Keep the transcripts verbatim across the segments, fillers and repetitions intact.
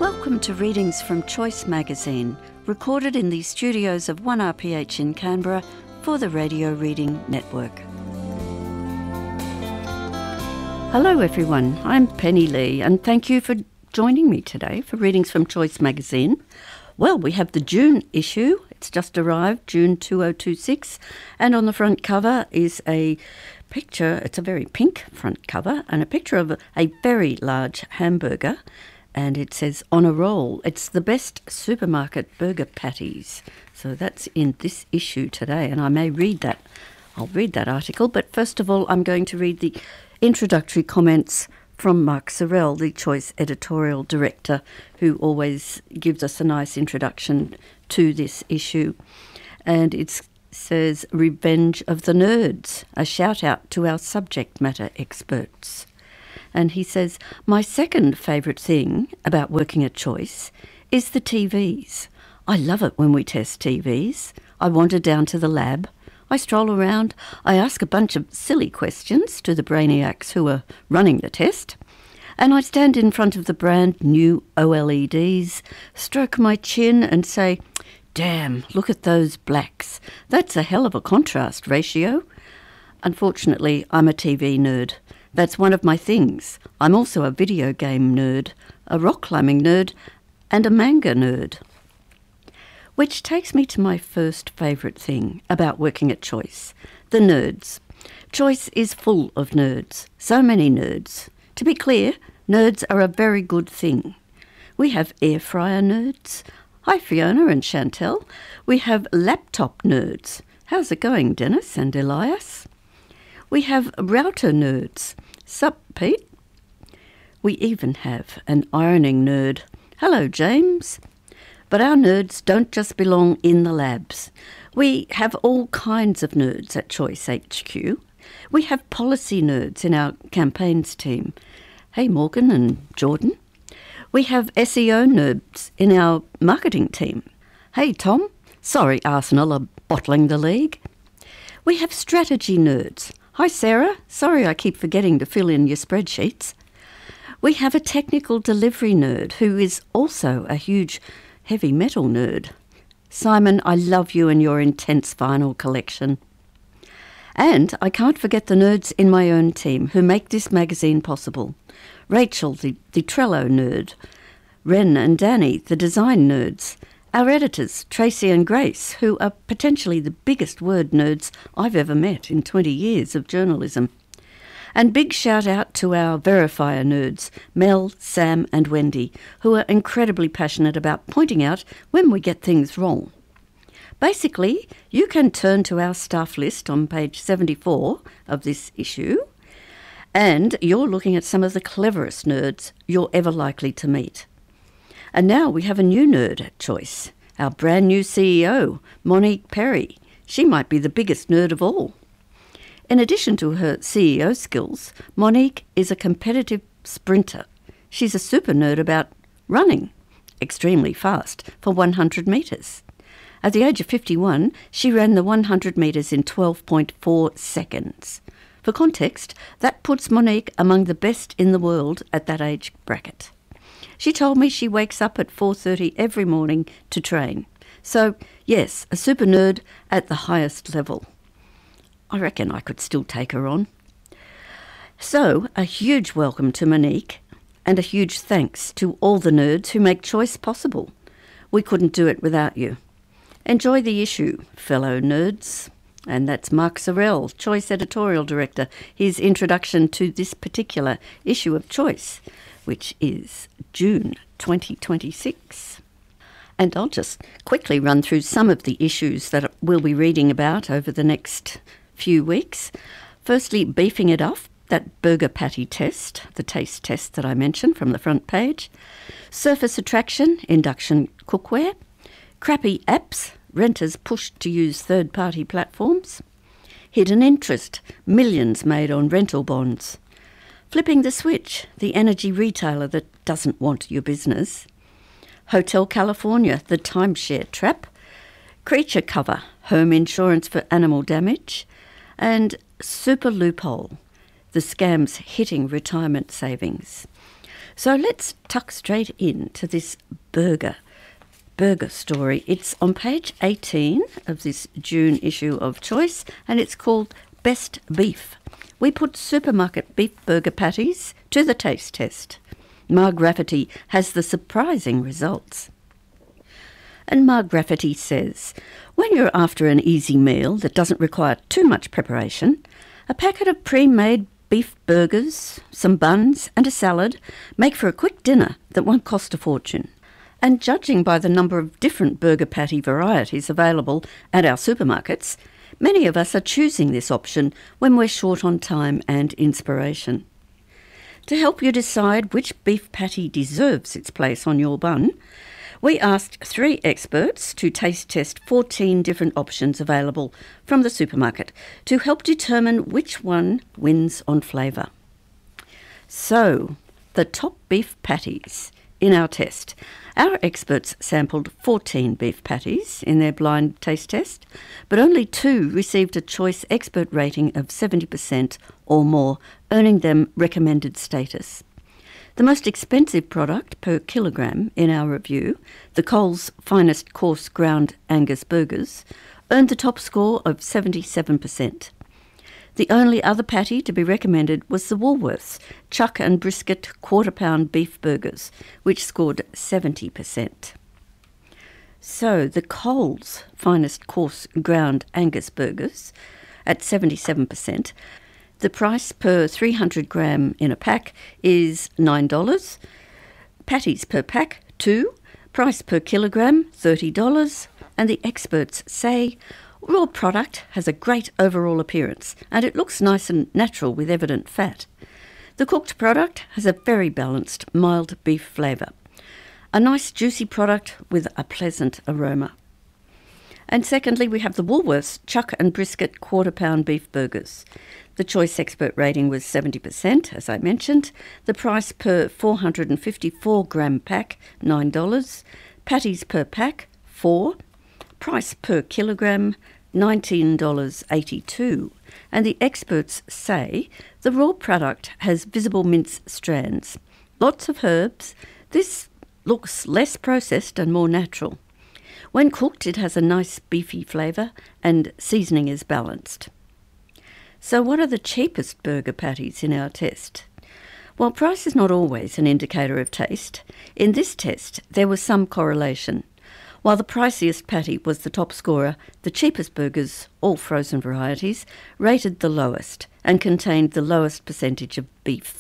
Welcome to Readings from Choice magazine, recorded in the studios of one R P H in Canberra for the Radio Reading Network. Hello everyone, I'm Penny Lee and thank you for joining me today for Readings from Choice magazine. Well, we have the June issue. It's just arrived, June two thousand twenty-six, and on the front cover is a picture, it's a very pink front cover, and a picture of a very large hamburger, and it says, on a roll, it's the best supermarket burger patties. So that's in this issue today, and I may read that. I'll read that article, but first of all, I'm going to read the introductory comments from Mark Sorrell, the Choice editorial director, who always gives us a nice introduction to this issue. And it says, Revenge of the Nerds, a shout out to our subject matter experts. And he says, my second favourite thing about working at Choice is the T Vs. I love it when we test T Vs. I wander down to the lab. I stroll around. I ask a bunch of silly questions to the brainiacs who are running the test. And I stand in front of the brand new O L E Ds, stroke my chin and say, damn, look at those blacks. That's a hell of a contrast ratio. Unfortunately, I'm a T V nerd. That's one of my things. I'm also a video game nerd, a rock climbing nerd, and a manga nerd. Which takes me to my first favourite thing about working at Choice, the nerds. Choice is full of nerds, so many nerds. To be clear, nerds are a very good thing. We have air fryer nerds. Hi Fiona and Chantel. We have laptop nerds. How's it going, Dennis and Elias? We have router nerds. Sup, Pete? We even have an ironing nerd. Hello, James. But our nerds don't just belong in the labs. We have all kinds of nerds at Choice H Q. We have policy nerds in our campaigns team. Hey, Morgan and Jordan. We have S E O nerds in our marketing team. Hey, Tom. Sorry, Arsenal are bottling the league. We have strategy nerds. Hi, Sarah. Sorry I keep forgetting to fill in your spreadsheets. We have a technical delivery nerd who is also a huge heavy metal nerd. Simon, I love you and your intense vinyl collection. And I can't forget the nerds in my own team who make this magazine possible. Rachel, the, the Trello nerd. Ren and Danny, the design nerds. Our editors, Tracy and Grace, who are potentially the biggest word nerds I've ever met in twenty years of journalism. And big shout out to our verifier nerds, Mel, Sam and Wendy, who are incredibly passionate about pointing out when we get things wrong. Basically, you can turn to our staff list on page seventy-four of this issue, and you're looking at some of the cleverest nerds you're ever likely to meet. And now we have a new nerd at Choice, our brand new C E O, Monique Perry. She might be the biggest nerd of all. In addition to her C E O skills, Monique is a competitive sprinter. She's a super nerd about running, extremely fast, for one hundred metres. At the age of fifty-one, she ran the one hundred metres in twelve point four seconds. For context, that puts Monique among the best in the world at that age bracket. She told me she wakes up at four thirty every morning to train. So, yes, a super nerd at the highest level. I reckon I could still take her on. So, a huge welcome to Monique and a huge thanks to all the nerds who make Choice possible. We couldn't do it without you. Enjoy the issue, fellow nerds. And that's Mark Sorrell, Choice editorial director, his introduction to this particular issue of Choice, which is June twenty twenty-six. And I'll just quickly run through some of the issues that we'll be reading about over the next few weeks. Firstly, beefing it up, that burger patty test, the taste test that I mentioned from the front page. Surface attraction, induction cookware. Crappy apps, renters pushed to use third-party platforms. Hidden interest, millions made on rental bonds. Flipping the switch, the energy retailer that doesn't want your business. Hotel California, the timeshare trap. Creature cover, home insurance for animal damage. And super loophole, the scams hitting retirement savings. So let's tuck straight into this burger burger story. It's on page eighteen of this June issue of Choice, and it's called Best Beef. We put supermarket beef burger patties to the taste test. Marg Rafferty has the surprising results. And Marg Rafferty says, when you're after an easy meal that doesn't require too much preparation, a packet of pre-made beef burgers, some buns and a salad make for a quick dinner that won't cost a fortune. And judging by the number of different burger patty varieties available at our supermarkets, many of us are choosing this option when we're short on time and inspiration. To help you decide which beef patty deserves its place on your bun, we asked three experts to taste test fourteen different options available from the supermarket to help determine which one wins on flavour. So, the top beef patties in our test. Our experts sampled fourteen beef patties in their blind taste test, but only two received a Choice expert rating of seventy percent or more, earning them recommended status. The most expensive product per kilogram in our review, the Coles Finest Coarse Ground Angus Burgers, earned the top score of seventy-seven percent. The only other patty to be recommended was the Woolworths Chuck and Brisket Quarter Pound Beef Burgers, which scored seventy percent. So the Coles Finest Coarse Ground Angus Burgers at seventy-seven percent. The price per three hundred gram in a pack is nine dollars. Patties per pack, two. Price per kilogram, thirty dollars. And the experts say raw product has a great overall appearance and it looks nice and natural with evident fat. The cooked product has a very balanced, mild beef flavour. A nice juicy product with a pleasant aroma. And secondly, we have the Woolworths Chuck and Brisket Quarter Pound Beef Burgers. The Choice expert rating was seventy percent, as I mentioned. The price per four hundred fifty-four gram pack, nine dollars. Patties per pack, four. Price per kilogram, nineteen dollars eighty-two. And the experts say the raw product has visible mince strands. Lots of herbs. This looks less processed and more natural. When cooked, it has a nice beefy flavour and seasoning is balanced. So what are the cheapest burger patties in our test? While price is not always an indicator of taste, in this test there was some correlation. While the priciest patty was the top scorer, the cheapest burgers, all frozen varieties, rated the lowest and contained the lowest percentage of beef.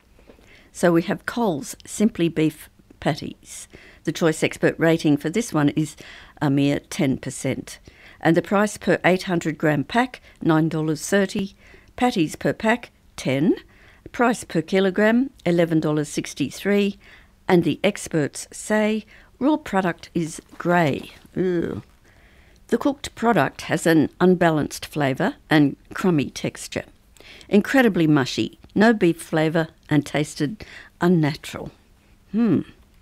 So we have Coles Simply Beef patties. The Choice expert rating for this one is a mere ten percent. And the price per eight hundred gram pack, nine dollars thirty. Patties per pack, ten. Price per kilogram, eleven dollars sixty-three. And the experts say raw product is grey. Ugh. The cooked product has an unbalanced flavour and crummy texture. Incredibly mushy, no beef flavour and tasted unnatural. Hmm.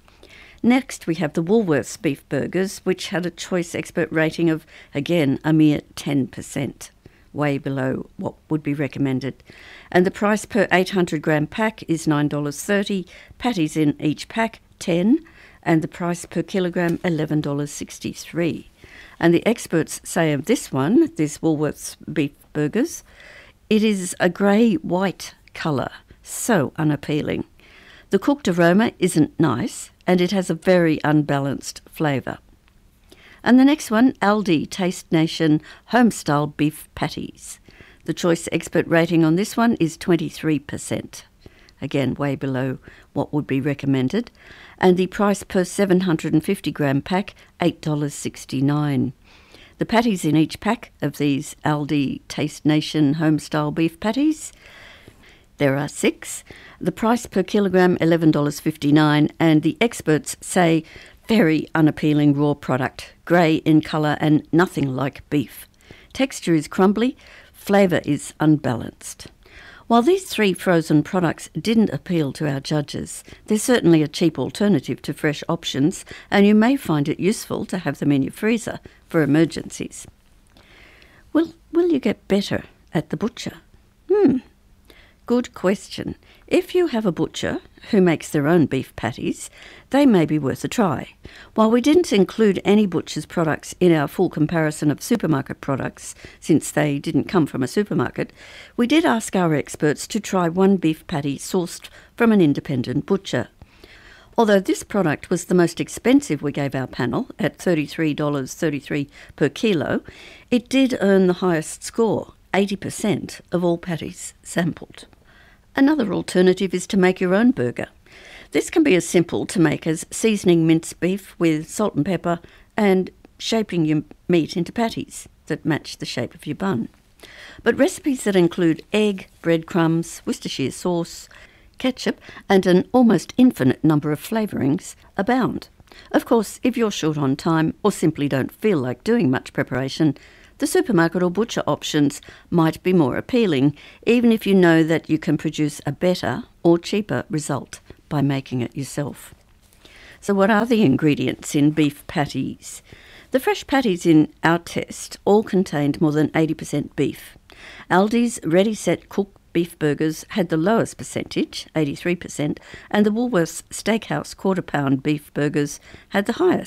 Next, we have the Woolworths beef burgers, which had a Choice expert rating of, again, a mere ten percent, way below what would be recommended. And the price per eight hundred gram pack is nine dollars thirty, patties in each pack, ten, and the price per kilogram, eleven dollars sixty-three. And the experts say of this one, this Woolworths beef burgers, it is a grey-white colour, so unappealing. The cooked aroma isn't nice, and it has a very unbalanced flavour. And the next one, Aldi Taste Nation Homestyle Beef Patties. The Choice expert rating on this one is twenty-three percent. Again, way below what would be recommended. And the price per seven hundred fifty gram pack, eight dollars sixty-nine. The patties in each pack of these Aldi Taste Nation Homestyle Beef Patties, there are six. The price per kilogram, eleven dollars fifty-nine, and the experts say very unappealing raw product, grey in colour and nothing like beef. Texture is crumbly, flavour is unbalanced. While these three frozen products didn't appeal to our judges, they're certainly a cheap alternative to fresh options, and you may find it useful to have them in your freezer for emergencies. Will, will you get better at the butcher? Hmm. Good question. If you have a butcher who makes their own beef patties, they may be worth a try. While we didn't include any butcher's products in our full comparison of supermarket products, since they didn't come from a supermarket, we did ask our experts to try one beef patty sourced from an independent butcher. Although this product was the most expensive we gave our panel, at thirty-three dollars thirty-three per kilo, it did earn the highest score, eighty percent of all patties sampled. Another alternative is to make your own burger. This can be as simple to make as seasoning minced beef with salt and pepper and shaping your meat into patties that match the shape of your bun. But recipes that include egg, breadcrumbs, Worcestershire sauce, ketchup and an almost infinite number of flavourings abound. Of course, if you're short on time or simply don't feel like doing much preparation, the supermarket or butcher options might be more appealing, even if you know that you can produce a better or cheaper result by making it yourself. So what are the ingredients in beef patties? The fresh patties in our test all contained more than eighty percent beef. Aldi's ready-set cooked beef burgers had the lowest percentage, eighty-three percent, and the Woolworths Steakhouse quarter-pound beef burgers had the highest,